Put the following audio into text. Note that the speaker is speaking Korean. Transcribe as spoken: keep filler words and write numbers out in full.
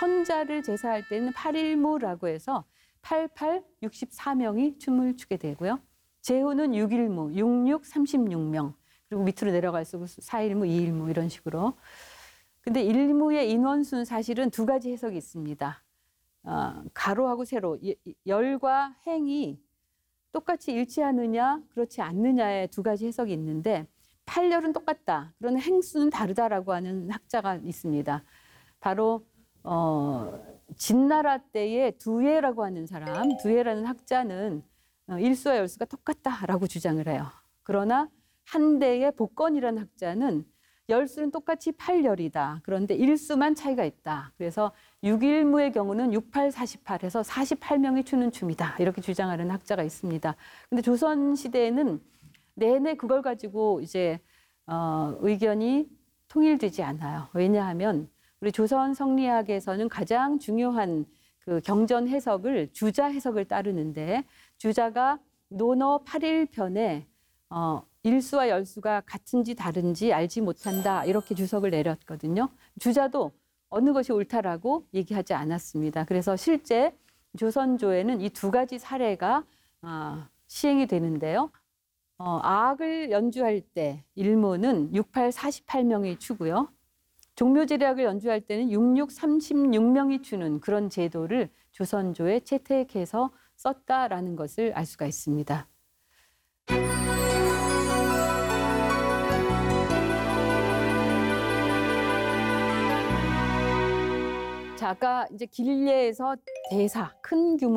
천자를 제사할 때는 팔일무라고 해서 팔팔 육십사 명이 춤을 추게 되고요. 제후는 육일무, 육육 삼십육 명. 그리고 밑으로 내려갈수록 사일무, 이일무 이런 식으로. 근데 일무의 인원수는 사실은 두 가지 해석이 있습니다. 어, 가로하고 세로, 열과 행이 똑같이 일치하느냐 그렇지 않느냐의 두 가지 해석이 있는데 팔열은 똑같다. 그러나 행수는 다르다라고 하는 학자가 있습니다. 바로 어, 진나라 때의 두예라고 하는 사람, 두예라는 학자는 일수와 열수가 똑같다라고 주장을 해요. 그러나 한대의 복건이라는 학자는 열수는 똑같이 팔열이다. 그런데 일수만 차이가 있다. 그래서 육일무의 경우는 육팔 사십팔 해서 사십팔 명이 추는 춤이다. 이렇게 주장하는 학자가 있습니다. 근데 조선 시대에는 내내 그걸 가지고 이제 어, 의견이 통일되지 않아요. 왜냐하면 우리 조선 성리학에서는 가장 중요한 그 경전 해석을 주자 해석을 따르는데 주자가 논어 팔일편에 어, 일수와 열수가 같은지 다른지 알지 못한다 이렇게 주석을 내렸거든요. 주자도 어느 것이 옳다라고 얘기하지 않았습니다. 그래서 실제 조선조에는 이 두 가지 사례가 어, 시행이 되는데요. 어, 아악을 연주할 때 일무는 육팔 사십팔 명이 추고요. 종묘제략을 연주할 때는 육육 삼십육 명이 추는 그런 제도를 조선조에 채택해서 썼다라는 것을 알 수가 있습니다. 자, 아까 이제 길례에서 대사, 큰 규모